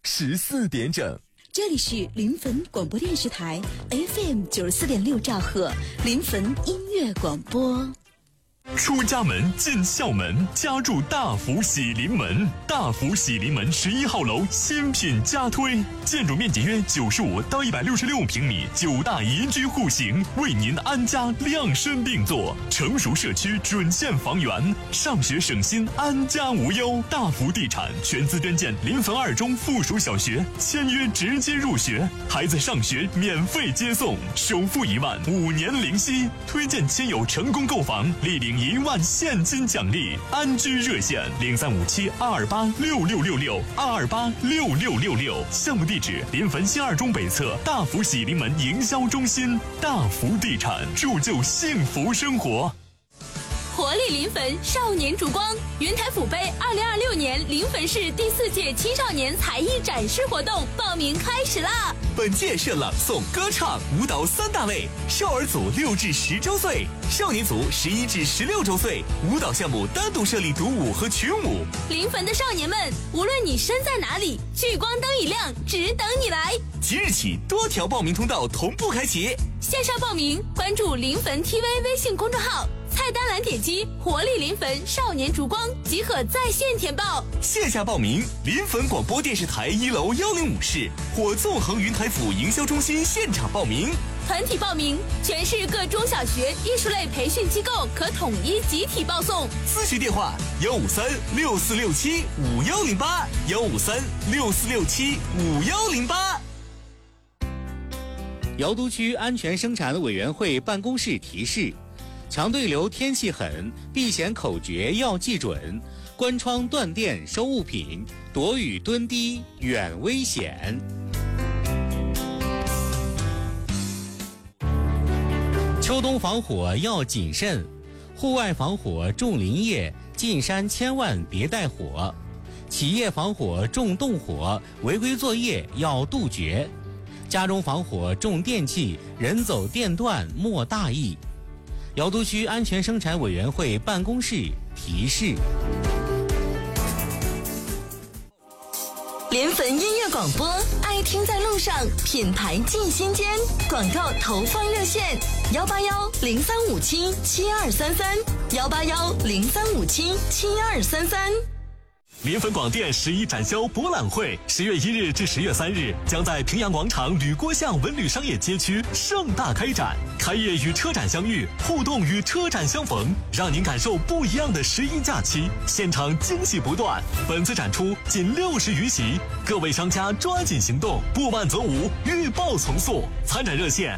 14点整。 这里是临汾广播电视台 FM 94.6兆赫临汾音乐广播。 出家门进校门，家住大福喜临门。大福喜临门11号楼新品加推，建筑面积约95到166平米，9大宜居户型，为您安家量身定做。成熟社区准现房源，上学省心，安家无忧。大福地产全资捐建临汾2中附属小学，签约直接入学，孩子上学免费接送，首付1万，5年零息。推荐亲友成功购房，立领1万现金奖励。安居热线0357-228-6666，228-6666。项目地址：临汾新2中北侧大福喜临门营销中心。大福地产，铸就幸福生活。 活力临汾少年烛光云台府杯2026年临汾市第4届青少年才艺展示活动报名开始啦！ 本届设朗诵、歌唱、舞蹈3大类，少儿组6至10周岁，少年组11至16周岁，舞蹈项目单独设立独舞和群舞。 临汾的少年们，无论你身在哪里，聚光灯一亮，只等你来。 即日起，多条报名通道同步开启。 线上报名，关注临汾 TV 微信公众号，菜单栏点击活力临汾少年烛光即可在线填报。 线下报名，临汾广播电视台1楼105室或纵横云台府营销中心现场报名。 团体报名，全市各中小学艺术类培训机构可统一集体报送。 咨询电话153-6467-5108，153-6467-5108。 瑶都区安全生产委员会办公室提示：强对流天气狠，避险口诀要记准，关窗断电收物品，躲雨蹲低远危险。秋冬防火要谨慎，户外防火重林业，进山千万别带火，企业防火重动火，违规作业要杜绝，家中防火重电器，人走电断莫大意。瑶都区安全生产委员会办公室提示。 临汾音乐广播，爱听在路上，品牌进心间。广告投放热线：181-0357-7233，181-0357-7233。 临汾广电11展销博览会10月1日至10月3日将在平阳广场吕郭巷文旅商业街区盛大开展，开业与车展相遇，互动与车展相逢，让您感受不一样的11假期，现场惊喜不断。本次展出仅60余席，各位商家抓紧行动，不晚则无，预报从速。参展热线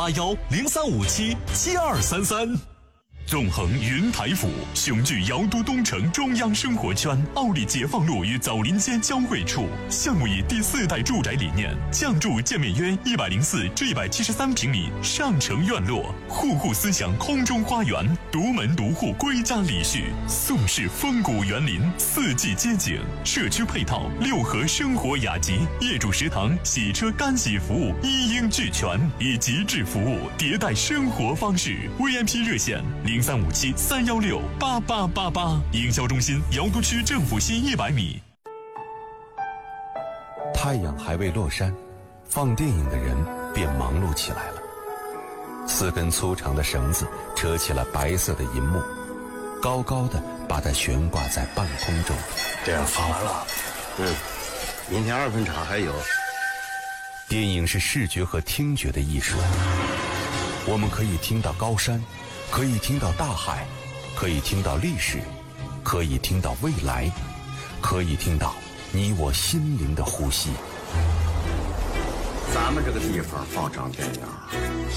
181-0357-7233。纵横云台府，雄踞瑶都东城中央生活圈，奥利解放路与枣林街交汇处。项目以第4代住宅理念，降筑建面约104至173平米上城院落，户户思想空中花园，独门独户归家礼序，宋式风骨园林，4季街景，社区配套6合生活雅集，业主食堂、洗车干洗服务一应俱全，以极致服务迭代生活方式。VIP 热线0357-316-8888，营销中心瑶都区政府西100米。 太阳还未落山，放电影的人便忙碌起来了。4根粗长的绳子扯起了白色的银幕，高高的把它悬挂在半空中。 这样放完了，明天2分场还有。 电影是视觉和听觉的艺术，我们可以听到高山，可以听到大海，可以听到历史，可以听到未来，可以听到你我心灵的呼吸。 咱们这个地方放场电影